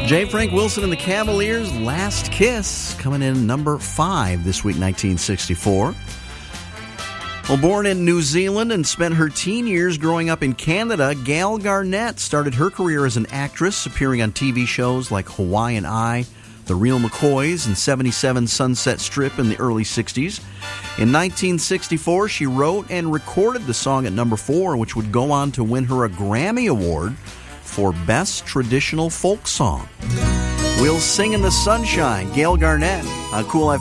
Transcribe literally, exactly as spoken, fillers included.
J. Frank Wilson and the Cavaliers' Last Kiss, coming in number five this week, nineteen sixty-four. Well, born in New Zealand and spent her teen years growing up in Canada, Gal Garnett started her career as an actress, appearing on T V shows like Hawaiian Eye, The Real McCoys, and seventy-seven Sunset Strip in the early sixties. In nineteen sixty-four, she wrote and recorded the song at number four, which would go on to win her a Grammy Award for Best Traditional Folk Song. We'll Sing in the Sunshine, Gail Garnett, on Cool F M.